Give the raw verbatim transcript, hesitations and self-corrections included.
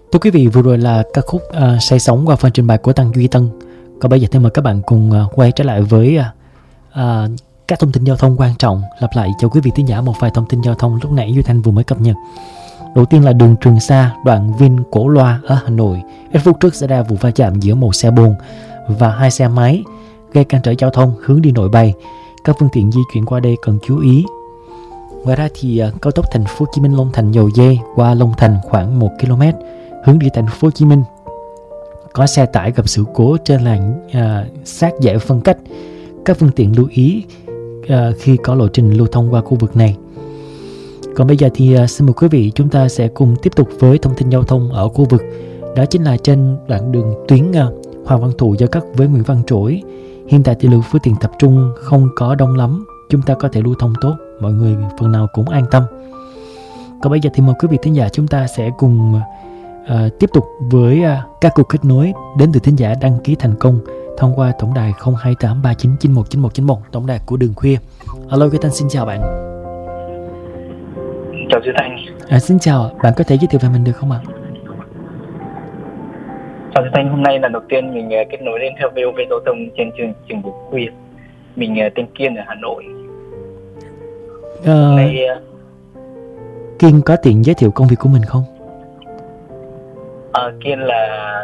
Thưa quý vị, vừa rồi là ca khúc uh, Say Sóng qua phần trình bày của Tăng Duy Tân. Còn bây giờ thì mời các bạn cùng uh, quay trở lại với uh, uh, các thông tin giao thông quan trọng. Lặp lại cho quý vị thính giả một vài thông tin giao thông lúc nãy Duy Thanh vừa mới cập nhật. Đầu tiên là đường Trường Sa, đoạn Vin Cổ Loa ở Hà Nội. Ít phút trước xảy ra vụ va chạm giữa một xe bồn và hai xe máy, gây cản trở giao thông hướng đi Nội Bài. Các phương tiện di chuyển qua đây cần chú ý. Ngoài ra thì uh, cao tốc Thành phố Hồ Chí Minh Long Thành Dầu Dây qua Long Thành khoảng một ki lô mét hướng đi Thành phố Hồ Chí Minh, có xe tải gặp sự cố trên làn uh, sát giải phân cách. Các phương tiện lưu ý uh, khi có lộ trình lưu thông qua khu vực này. Còn bây giờ thì uh, xin mời quý vị chúng ta sẽ cùng tiếp tục với thông tin giao thông ở khu vực. Đó chính là trên đoạn đường tuyến uh, Hoàng Văn Thụ giao cắt với Nguyễn Văn Trỗi. Hiện tại thì lượng phương tiện tập trung không có đông lắm, chúng ta có thể lưu thông tốt, mọi người phần nào cũng an tâm. Còn bây giờ thì mời quý vị thính giả chúng ta sẽ cùng uh, tiếp tục với uh, các cuộc kết nối đến từ thính giả đăng ký thành công thông qua tổng đài không hai tám ba chín chín một chín một chín một, tổng đài của Đường Khuya. Alo, Duy Thanh xin chào bạn. Chào Duy Thanh. À, xin chào, bạn có thể giới thiệu về mình được không ạ? Chào Duy Thanh, hôm nay là đầu tiên mình uh, kết nối lên theo vê o vê Giao thông trên chương trình buổi khuya. Mình uh, tên Kiên ở Hà Nội. Uh, hôm nay, uh... Kiên có tiện giới thiệu công việc của mình không? Uh, Kiên là